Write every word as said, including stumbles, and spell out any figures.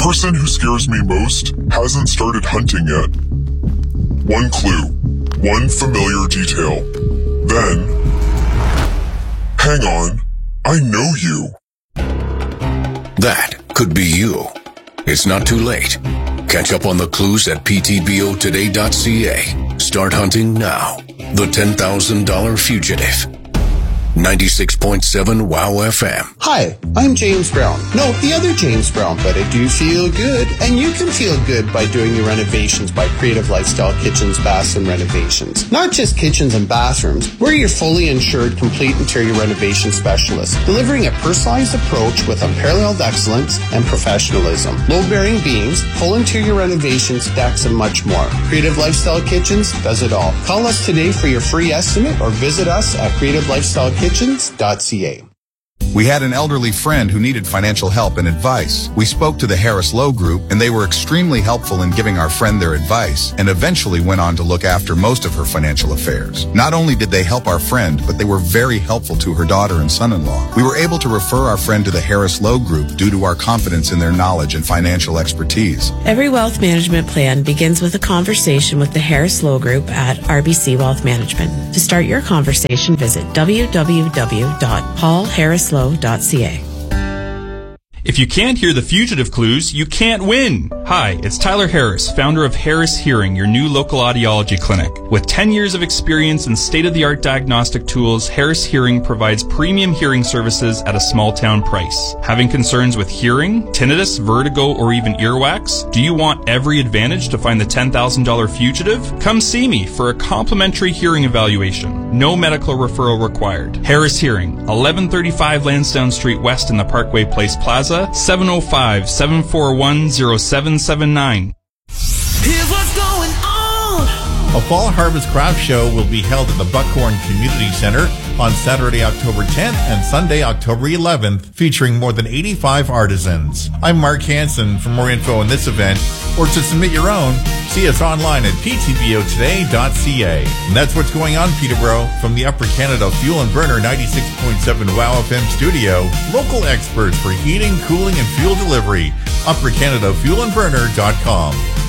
person who scares me most hasn't started hunting yet. One clue, one familiar detail. Then, hang on, I know you. That could be you. It's not too late. Catch up on the clues at p t b o today dot c a. Start hunting now. The ten thousand dollars Fugitive. ninety-six point seven WOW F M. Hi, I'm James Brown. No, the other James Brown, but I do feel good. And you can feel good by doing your renovations by Creative Lifestyle Kitchens, Baths, and Renovations. Not just kitchens and bathrooms. We're your fully insured, complete interior renovation specialist, delivering a personalized approach with unparalleled excellence and professionalism. Load-bearing beams, full interior renovations, decks, and much more. Creative Lifestyle Kitchens does it all. Call us today for your free estimate or visit us at creative lifestyle kitchens dot c a. We had an elderly friend who needed financial help and advice. We spoke to the Harris Lowe Group, and they were extremely helpful in giving our friend their advice, and eventually went on to look after most of her financial affairs. Not only did they help our friend, but they were very helpful to her daughter and son-in-law. We were able to refer our friend to the Harris Lowe Group due to our confidence in their knowledge and financial expertise. Every wealth management plan begins with a conversation with the Harris Lowe Group at R B C Wealth Management. To start your conversation, visit w w w dot paul harris lowe dot c a. If you can't hear the Fugitive clues, you can't win. Hi, it's Tyler Harris, founder of Harris Hearing, your new local audiology clinic. With ten years of experience in state-of-the-art diagnostic tools, Harris Hearing provides premium hearing services at a small-town price. Having concerns with hearing, tinnitus, vertigo, or even earwax? Do you want every advantage to find the ten thousand dollars Fugitive? Come see me for a complimentary hearing evaluation. No medical referral required. Harris Hearing, eleven thirty-five Lansdowne Street West in the Parkway Place Plaza, seven oh five, seven four one, oh seven seven nine. Here's what's going on. A fall harvest craft show will be held at the Buckhorn Community Center on Saturday, October tenth and Sunday, October eleventh, featuring more than eighty-five artisans. I'm Mark Hansen. For more info on this event, or to submit your own, see us online at p t b o today dot c a. And that's what's going on, Peterborough. From the Upper Canada Fuel and Burner ninety-six point seven WOW F M studio, local experts for heating, cooling, and fuel delivery. upper canada fuel and burner dot com.